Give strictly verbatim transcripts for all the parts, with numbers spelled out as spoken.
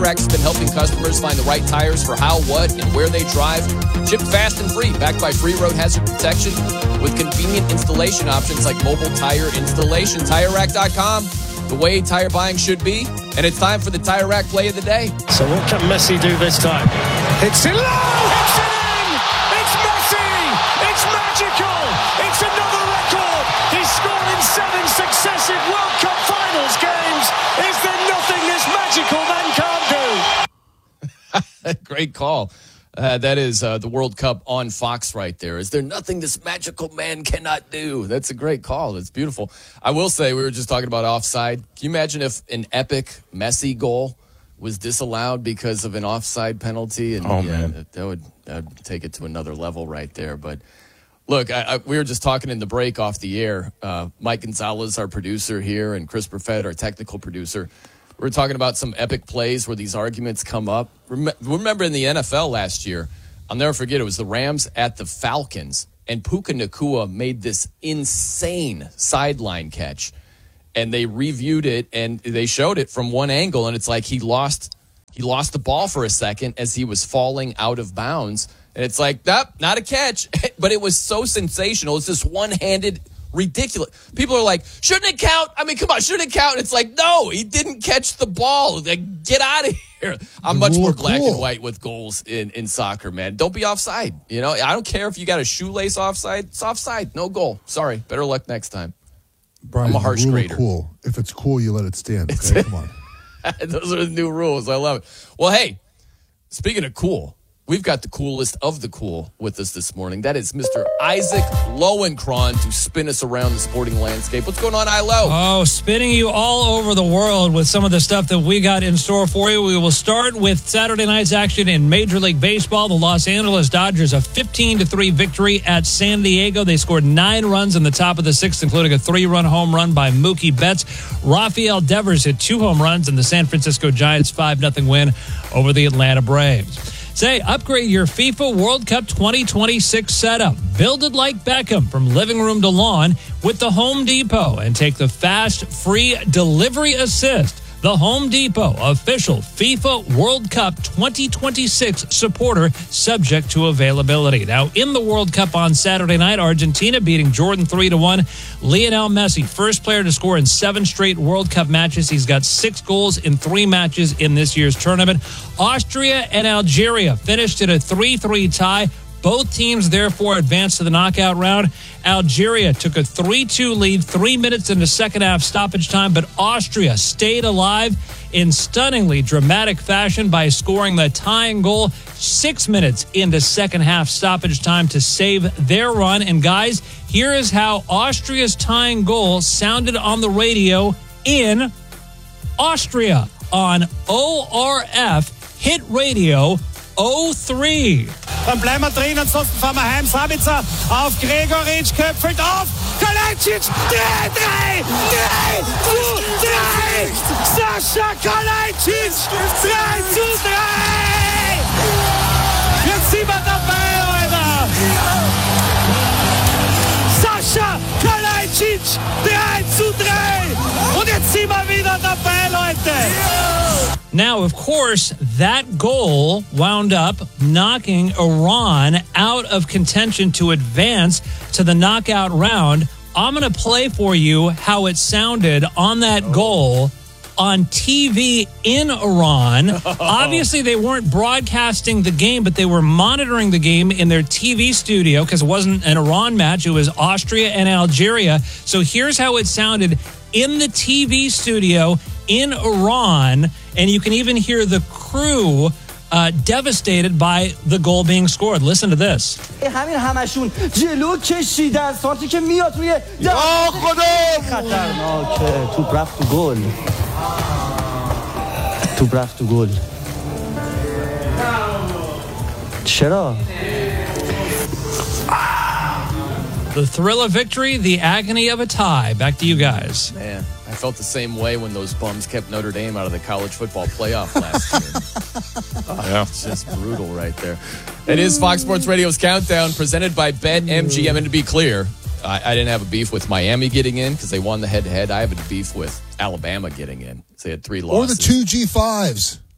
Rack has been helping customers find the right tires for how, what, and where they drive. Shipped fast and free, backed by free road hazard protection with convenient installation options like mobile tire installation. Tire Rack dot com, the way tire buying should be. And it's time for the Tire Rack play of the day. So what can Messi do this time? It's in low! It's in! It's Messi! It's magical! It's another record! He's scored in seven successive World Cup Finals games! Is there nothing this magical man can't do? Great call. Uh, that is uh, the World Cup on Fox right there. Is there nothing this magical man cannot do? That's a great call. It's beautiful. I will say, we were just talking about offside. Can you imagine if an epic Messi goal was disallowed because of an offside penalty? And oh, yeah, man. That would, that would take it to another level right there. But look, I, I, we were just talking in the break off the air. Uh, Mike Gonzalez, our producer here, and Chris Perfett, our technical producer. We were talking about some epic plays where these arguments come up. Remember in the N F L last year, I'll never forget, it was the Rams at the Falcons, and Puka Nacua made this insane sideline catch, and they reviewed it, and they showed it from one angle, and it's like he lost he lost the ball for a second as he was falling out of bounds, and it's like, nope, not a catch, but it was so sensational. It's this one-handed ridiculous. People are like, shouldn't it count? I mean, come on, shouldn't it count? And it's like, no, he didn't catch the ball. Like, get out of here. I'm much more black and white with goals in, in soccer, man. Don't be offside. You know, I don't care if you got a shoelace offside. It's offside. No goal. Sorry. Better luck next time. Brian, I'm a harsh grader. Cool. If it's cool, you let it stand. Okay, come on. Those are the new rules. I love it. Well, hey, speaking of cool, we've got the coolest of the cool with us this morning. That is Mister Isaac Lowenkron to spin us around the sporting landscape. What's going on, I-Lo? Oh, spinning you all over the world with some of the stuff that we got in store for you. We will start with Saturday night's action in Major League Baseball. The Los Angeles Dodgers, a fifteen to three victory at San Diego. They scored nine runs in the top of the sixth, including a three-run home run by Mookie Betts. Rafael Devers hit two home runs in the San Francisco Giants' five nothing win over the Atlanta Braves. Say, upgrade your FIFA World Cup twenty twenty-six setup. Build it like Beckham from living room to lawn with the Home Depot and take the fast, free delivery assist. The Home Depot, official FIFA World Cup twenty twenty-six supporter, subject to availability. Now, in the World Cup on Saturday night, Argentina beating Jordan three to one. Lionel Messi, first player to score in seven straight World Cup matches. He's got six goals in three matches in this year's tournament. Austria and Algeria finished in a three three tie. Both teams, therefore, advanced to the knockout round. Algeria took a three two lead three minutes into second half stoppage time, but Austria stayed alive in stunningly dramatic fashion by scoring the tying goal six minutes into second half stoppage time to save their run. And, guys, here is how Austria's tying goal sounded on the radio in Austria on O R F Hit Radio oh three. Dann bleiben wir drin, ansonsten fahren wir heim. Sabitzer auf Gregoritsch, köpfelt auf. Kalajdzic, drei, drei, drei, zu drei. Sascha Kalajdzic, drei zu drei. Jetzt sind wir dabei, Alter. Sascha Kalajdzic, drei zu drei. Und jetzt sind wir wieder dabei, Leute. Now, of course, that goal wound up knocking Iran out of contention to advance to the knockout round. I'm going to play for you how it sounded on that oh. goal on T V in Iran. Oh. Obviously, they weren't broadcasting the game, but they were monitoring the game in their T V studio because it wasn't an Iran match. It was Austria and Algeria. So here's how it sounded in the T V studio in Iran, and you can even hear the crew uh, devastated by the goal being scored. Listen to this. همین همشون جلو کشیدن سانتی که میاد روی یا خدا خطرناکه توپ رفت تو گل توپ رفت تو گل چرا The thrill of victory, the agony of a tie. Back to you guys. Man, I felt the same way when those bums kept Notre Dame out of the college football playoff last year. Oh, yeah. It's just brutal right there. It is Fox Sports Radio's Countdown presented by BetMGM. And to be clear, I, I didn't have a beef with Miami getting in because they won the head-to-head. I have a beef with Alabama getting in. They had three losses. Or the two G fives.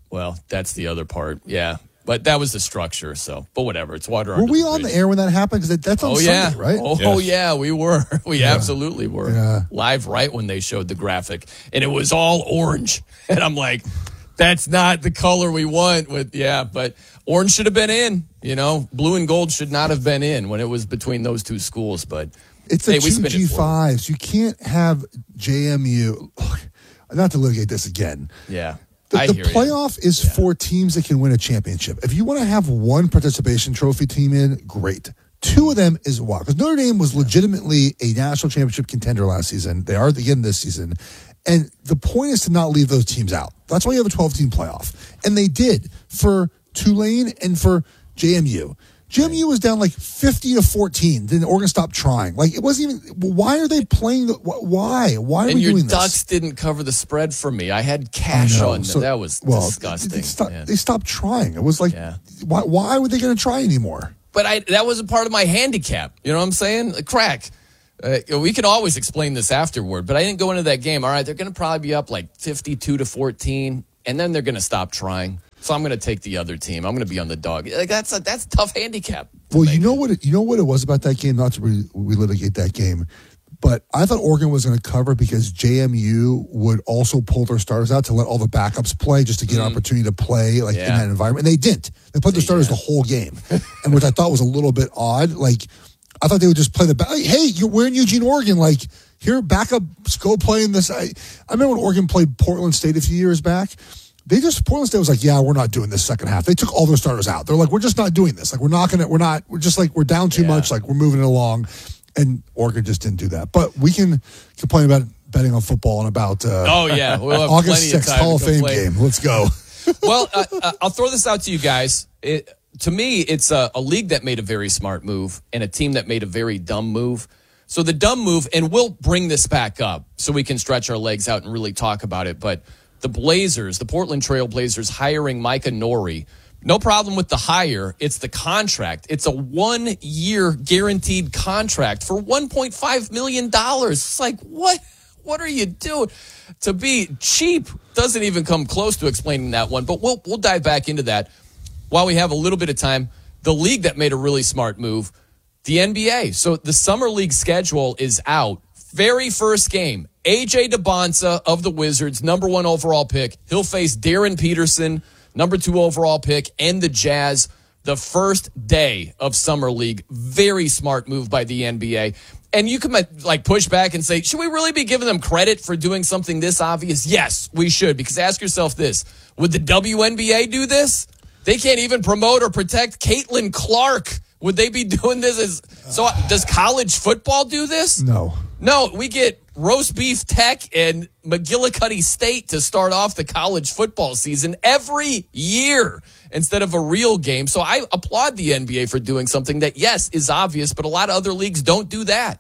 Well, that's the other part. Yeah. But that was the structure, so. But whatever, it's water Were under we the on bridge. the air when that happened? Because that's on Oh, Sunday, yeah. right? Oh, Yes. oh, yeah, we were. We Yeah. absolutely were. Yeah. Live right when they showed the graphic. And it was all orange. And I'm like, that's not the color we want. With Yeah, but orange should have been in. You know, blue and gold should not have been in when it was between those two schools. But It's hey, the we two spin it G forward. fives. You can't have J M U. Not to litigate this again. Yeah. The, I the hear you. playoff is for teams that can win a championship. If you want to have one participation trophy team in, great. Two of them is wild. Because Notre Dame was legitimately a national championship contender last season. They are again this season. And the point is to not leave those teams out. That's why you have a twelve-team playoff. And they did for Tulane and for J M U. J M U was down like fifty to fourteen. Then Oregon stopped trying. Like, it wasn't even, why are they playing? The, why? Why are And we your doing Ducks this? didn't cover the spread for me. I had cash I know. on them. So- That was well, disgusting. They, they, stopped, man. they stopped trying. It was like, Yeah. why, why were they going to try anymore? But I that was a part of my handicap. You know what I'm saying? Like, crack. Uh, we could always explain this afterward, but I didn't go into that game. All right, they're going to probably be up like fifty-two to fourteen, and then they're going to stop trying. So I'm going to take the other team. I'm going to be on the dog. Like, that's a that's a tough handicap. to Well, make. you know what it, you know what it was about that game. Not to re, relitigate that game, but I thought Oregon was going to cover because J M U would also pull their starters out to let all the backups play, just to get an opportunity to play like in Yeah. that environment. And they didn't. They played their starters the whole game, and which I thought was a little bit odd. Like, I thought they would just play the back. Like, hey, you're we're in Eugene, Oregon. Like, here, backups go play in this. I, I remember when Oregon played Portland State a few years back. They just Portland State was like, yeah, we're not doing this second half. They took all their starters out. They're like, we're just not doing this. Like, we're not gonna, we're not, we're just like, we're down too Yeah. much. Like, we're moving it along. And Oregon just didn't do that. But we can complain about betting on football and about uh, Oh yeah, we'll have August plenty of sixth time Hall of to Fame complain. game. Let's go. Well, uh, uh, I'll throw this out to you guys. It, to me, it's a, a league that made a very smart move and a team that made a very dumb move. So the dumb move, and we'll bring this back up so we can stretch our legs out and really talk about it. But the Blazers, the Portland Trail Blazers, hiring Micah Norrie. No problem with the hire. It's the contract. It's a one-year guaranteed contract for one point five million dollars. It's like, what? What are you doing? To be cheap doesn't even come close to explaining that one, but we'll we'll dive back into that while we have a little bit of time. The league that made a really smart move, the N B A. So the Summer League schedule is out. Very first game, A J DeBonsa of the Wizards, number one overall pick. He'll face Darren Peterson, number two overall pick, and the Jazz the first day of Summer League. Very smart move by the N B A. And you can like push back and say, should we really be giving them credit for doing something this obvious? Yes, we should. Because ask yourself this, would the W N B A do this? They can't even promote or protect Caitlin Clark. Would they be doing this? As, so does college football do this? No. No, we get Roast Beef Tech and McGillicuddy State to start off the college football season every year instead of a real game. So I applaud the N B A for doing something that, yes, is obvious, but a lot of other leagues don't do that.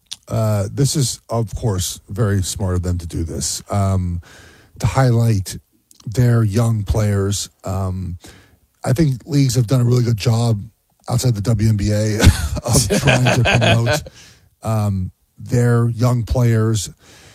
Uh, this is, of course, very smart of them to do this, um, to highlight their young players. Um, I think leagues have done a really good job outside the W N B A of trying to promote um, their young players.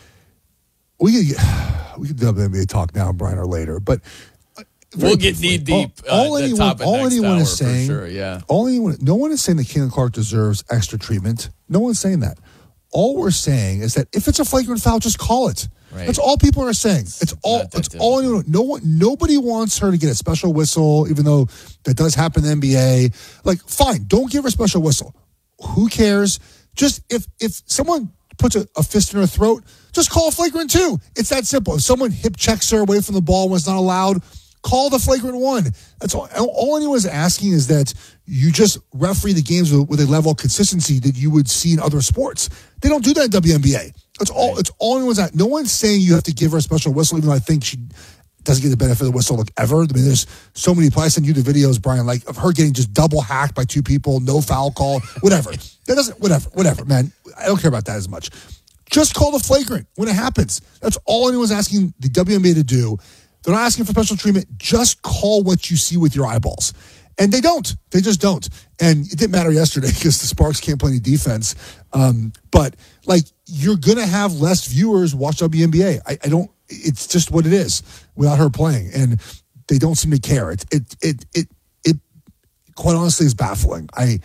We could, we could W N B A talk now, Brian, or later, but We'll get knee deep. All, all uh, anyone, top of all next anyone hour, is saying, for sure, yeah. all anyone, no one is saying that Caitlin Clark deserves extra treatment. No one's saying that. All we're saying is that if it's a flagrant foul, just call it. Right. That's all people are saying. It's all. not that It's all. Anyone, no one. Nobody wants her to get a special whistle, even though that does happen in the N B A. Like, fine, don't give her a special whistle. Who cares? Just if if someone puts a, a fist in her throat, just call flagrant two. It's that simple. If someone hip checks her away from the ball when it's not allowed, call the flagrant one. That's all. All anyone is asking is that you just referee the games with, with a level of consistency that you would see in other sports. They don't do that in W N B A. That's all. It's all anyone's at. No one's saying you have to give her a special whistle, even though I think she doesn't get the benefit of the whistle like ever. I mean, there's so many. I send you the videos, Brian, like of her getting just double hacked by two people, no foul call, whatever. That doesn't. Whatever. Whatever, man. I don't care about that as much. Just call the flagrant when it happens. That's all anyone's asking the W N B A to do. They're not asking for special treatment. Just call what you see with your eyeballs. And they don't. They just don't. And it didn't matter yesterday because the Sparks can't play any defense. Um, but, like, you're going to have less viewers watch W N B A. I, I don't – it's just what it is without her playing. And they don't seem to care. It it it it it quite honestly is baffling. I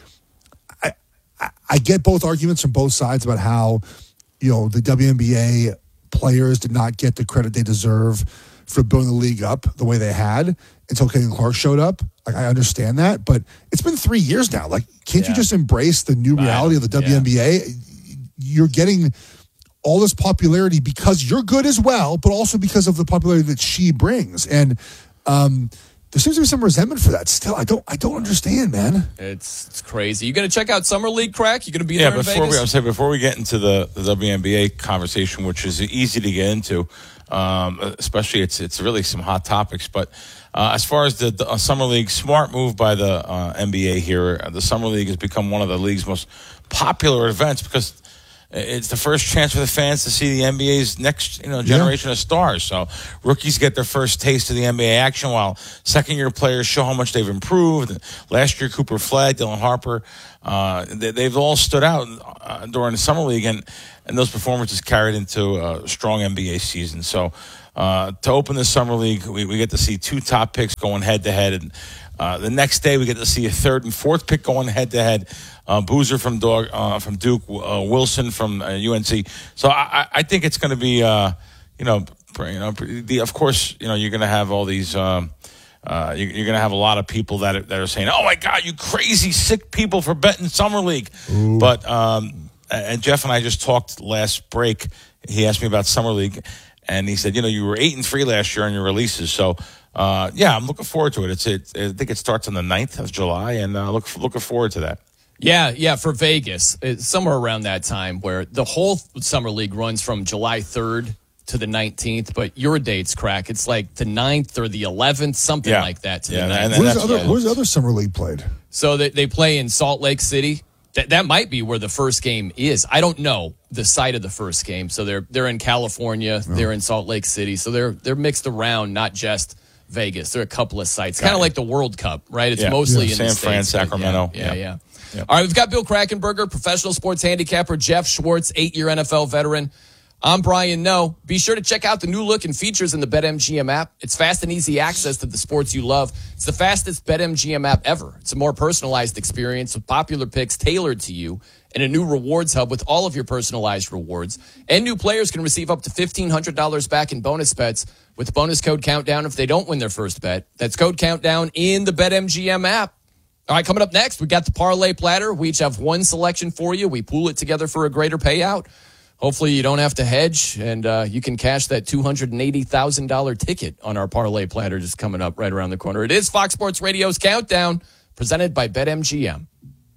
I I get both arguments from both sides about how, you know, the W N B A players did not get the credit they deserve for building the league up the way they had until Caitlin Clark showed up. Like, I understand that, but it's been three years now. Like, can't yeah. you just embrace the new reality of the W N B A? Yeah. You're getting all this popularity because you're good as well, but also because of the popularity that she brings. And um, there seems to be some resentment for that still. I don't I don't understand, man. It's it's crazy. You going to check out Summer League, Crack? You going to be yeah, there in before Vegas? we, I was saying, before we get into the, the W N B A conversation, which is easy to get into, um, especially it's it's really some hot topics. But uh, as far as the, the uh, Summer League, smart move by the uh, N B A here. The Summer League has become one of the league's most popular events because it's the first chance for the fans to see the N B A's next, you know, generation yeah. of stars. So rookies get their first taste of the N B A action, while second-year players show how much they've improved. Last year, Cooper Flag, Dylan Harper, uh, they, they've all stood out uh, during the Summer League, and, and those performances carried into a strong N B A season. So uh, to open the Summer League, we, we get to see two top picks going head-to-head, and uh, the next day we get to see a third and fourth pick going head-to-head. Uh, Boozer from Dog, uh, from Duke, uh, Wilson from uh, U N C. So I, I think it's going to be, uh, you know, you know, the, of course, you know, you're going to have all these, um, uh, you're, you're going to have a lot of people that are, that are saying, "Oh my God, you crazy sick people for betting Summer League." Ooh. But um, and Jeff and I just talked last break. He asked me about Summer League, and he said, you know, you were eight and three last year on your releases, so. Uh, yeah, I'm looking forward to it. It's it, I think it starts on the ninth of July, and uh, look looking forward to that. Yeah, yeah, for Vegas, it's somewhere around that time where the whole Summer League runs from July third to the nineteenth, but your dates, Crack, it's like the ninth or the eleventh, something yeah. like that. To yeah, the and, and where's, the other, where's the other Summer League played? So they, they play in Salt Lake City. That that might be where the first game is. I don't know the site of the first game. So they're they're in California, oh. they're in Salt Lake City, so they're they're mixed around, not just Vegas. There are a couple of sites, kind of like the World Cup, right? It's yeah. mostly yeah. in San the Fran, States, Sacramento. Yeah, yeah. yeah. yeah. Yep. All right, we've got Bill Krackomberger, professional sports handicapper, Jeff Schwartz, eight-year N F L veteran. I'm Brian Noe. Be sure to check out the new look and features in the BetMGM app. It's fast and easy access to the sports you love. It's the fastest BetMGM app ever. It's a more personalized experience with popular picks tailored to you and a new rewards hub with all of your personalized rewards. And new players can receive up to fifteen hundred dollars back in bonus bets with bonus code Countdown if they don't win their first bet. That's code Countdown in the BetMGM app. All right, coming up next, we got the Parlay Platter. We each have one selection for you. We pool it together for a greater payout. Hopefully you don't have to hedge, and uh, you can cash that two hundred eighty thousand dollars ticket on our Parlay Platter just coming up right around the corner. It is Fox Sports Radio's Countdown, presented by BetMGM.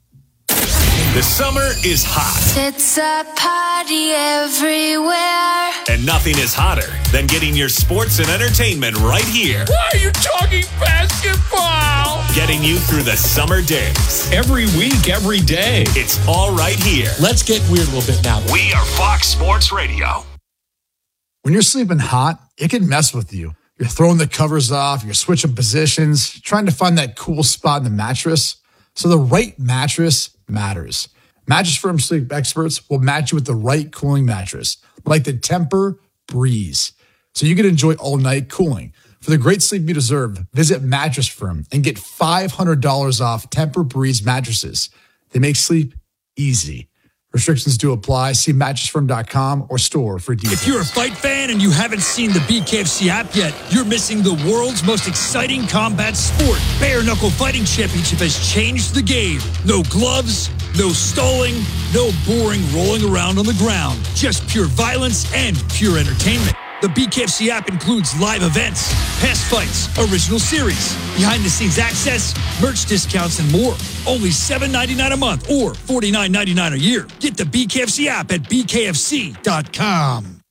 The summer is hot. It's a party everywhere. And nothing is hotter than getting your sports and entertainment right here. Why are you talking basketball? Getting you through the summer days. Every week, every day. It's all right here. Let's get weird a little bit now. We are Fox Sports Radio. When you're sleeping hot, it can mess with you. You're throwing the covers off, you're switching positions, trying to find that cool spot in the mattress. So the right mattress matters. Mattress Firm sleep experts will match you with the right cooling mattress, like the Tempur-Breeze, so you can enjoy all-night cooling. For the great sleep you deserve, visit Mattress Firm and get five hundred dollars off Tempur-Breeze mattresses. They make sleep easy. Restrictions do apply. See mattress firm dot com or store for details. If you're a fight fan and you haven't seen the B K F C app yet, you're missing the world's most exciting combat sport. Bare Knuckle Fighting Championship has changed the game. No gloves, no stalling, no boring rolling around on the ground. Just pure violence and pure entertainment. The B K F C app includes live events, past fights, original series, behind-the-scenes access, merch discounts, and more. Only seven dollars and ninety-nine cents a month or forty-nine dollars and ninety-nine cents a year. Get the B K F C app at B K F C dot com.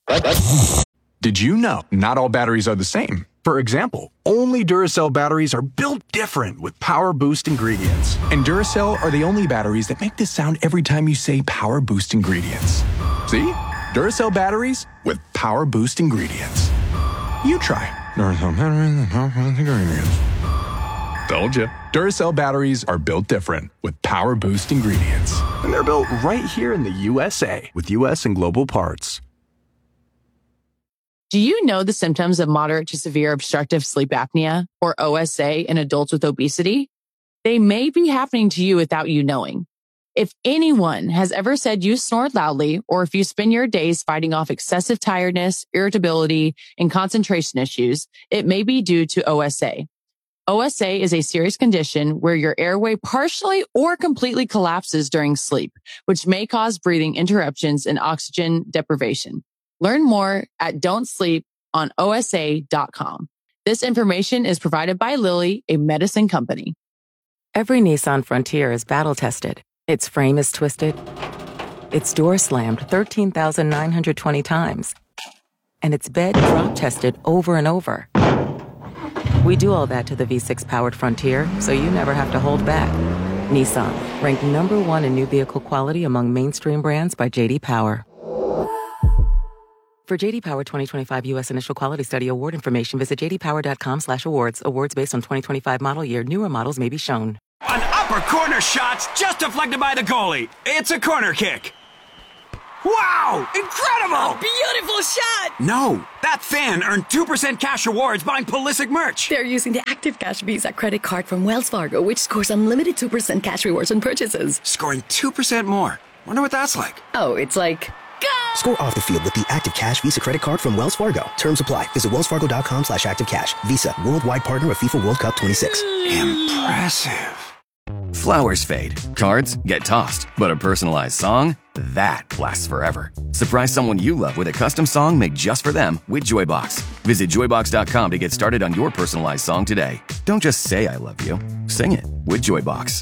Did you know not all batteries are the same? For example, only Duracell batteries are built different with Power Boost ingredients. And Duracell are the only batteries that make this sound every time you say Power Boost ingredients. See? Duracell batteries with Power Boost ingredients. You try. Duracell batteries with Power Boost ingredients. Told you. Duracell batteries are built different with Power Boost ingredients. And they're built right here in the U S A with U S and global parts. Do you know the symptoms of moderate to severe obstructive sleep apnea, or O S A, in adults with obesity? They may be happening to you without you knowing. If anyone has ever said you snore loudly, or if you spend your days fighting off excessive tiredness, irritability, and concentration issues, it may be due to O S A. O S A is a serious condition where your airway partially or completely collapses during sleep, which may cause breathing interruptions and oxygen deprivation. Learn more at don't sleep on O S A dot com. This information is provided by Lilly, a medicine company. Every Nissan Frontier is battle-tested. Its frame is twisted, its door slammed thirteen thousand nine hundred twenty times, and its bed drop-tested over and over. We do all that to the V six powered Frontier, so you never have to hold back. Nissan, ranked number one in new vehicle quality among mainstream brands by J D Power. For J D Power twenty twenty-five U S Initial Quality Study Award information, visit j d power dot com slash awards. Awards based on twenty twenty-five model year. Newer models may be shown. An upper corner shot's just deflected by the goalie. It's a corner kick. Wow! Incredible! A beautiful shot! No, that fan earned two percent cash rewards buying Pulisic merch. They're using the Active Cash Visa credit card from Wells Fargo, which scores unlimited two percent cash rewards on purchases. Scoring two percent more. Wonder what that's like. Oh, it's like... Go! Score off the field with the Active Cash Visa credit card from Wells Fargo. Terms apply. Visit wells fargo dot com slash active cash. Visa, worldwide partner of FIFA World Cup twenty-six. Impressive. Flowers fade, cards get tossed, but a personalized song, that lasts forever. Surprise someone you love with a custom song made just for them with Joybox. Visit joy box dot com to get started on your personalized song today. Don't just say I love you, sing it with Joybox.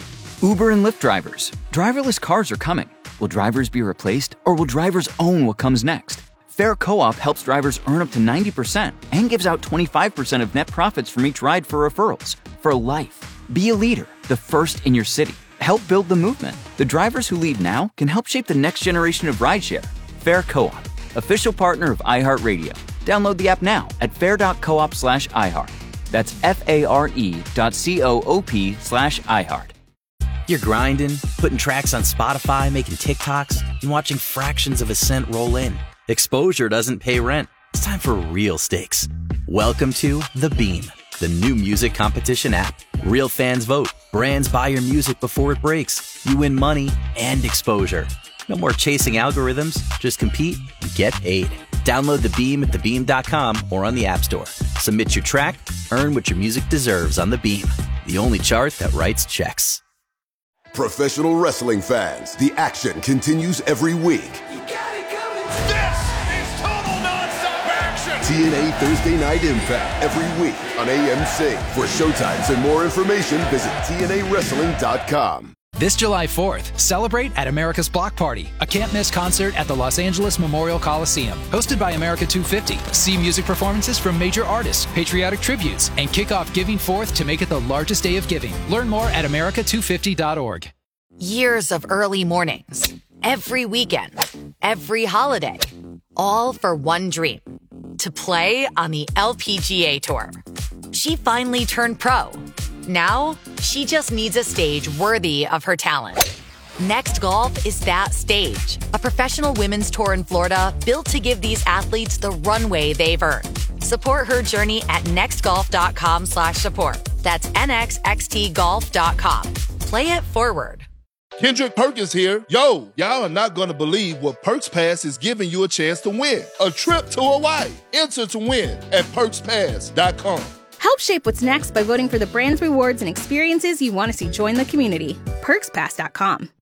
Uber and Lyft drivers. Driverless cars are coming. Will drivers be replaced, or will drivers own what comes next? Fair Co-op helps drivers earn up to ninety percent and gives out twenty-five percent of net profits from each ride for referrals. For life. Be a leader, the first in your city. Help build the movement. The drivers who lead now can help shape the next generation of rideshare. Fair Co-op, official partner of iHeartRadio. Download the app now at fair dot coop slash iHeart. That's F-A-R-E dot C-O-O-P slash iHeart. You're grinding, putting tracks on Spotify, making TikToks, and watching fractions of a cent roll in. Exposure doesn't pay rent. It's time for real stakes. Welcome to The Beam, the new music competition app. Real fans vote. Brands buy your music before it breaks. You win money and exposure. No more chasing algorithms. Just compete and get paid. Download The Beam at the beam dot com or on the App Store. Submit your track. Earn what your music deserves on The Beam, the only chart that writes checks. Professional wrestling fans, the action continues every week. You got it coming. This is total nonstop action. T N A Thursday Night Impact every week on A M C. For showtimes and more information, visit T N A wrestling dot com. This July fourth, celebrate at America's Block Party, a can't-miss concert at the Los Angeles Memorial Coliseum. Hosted by America two fifty. See music performances from major artists, patriotic tributes, and kick off Giving Forth to make it the largest day of giving. Learn more at america two fifty dot org. Years of early mornings, every weekend, every holiday, all for one dream, to play on the L P G A Tour. She finally turned pro. Now, she just needs a stage worthy of her talent. Next Golf is that stage, a professional women's tour in Florida built to give these athletes the runway they've earned. Support her journey at next golf dot com slash support. That's N X X T golf dot com. Play it forward. Kendrick Perkins here. Yo, y'all are not going to believe what Perks Pass is giving you a chance to win. A trip to Hawaii. Enter to win at perks pass dot com. Help shape what's next by voting for the brands, rewards, and experiences you want to see join the community. perks pass dot com.